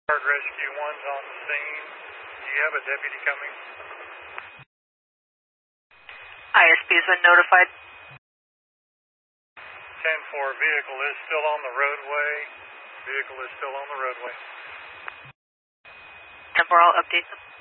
Rescue 1's on the scene. Do you have a deputy coming? ISP has been notified. 10-4, vehicle is still on the roadway. Vehicle is still on the roadway. 10-4, I'll update them.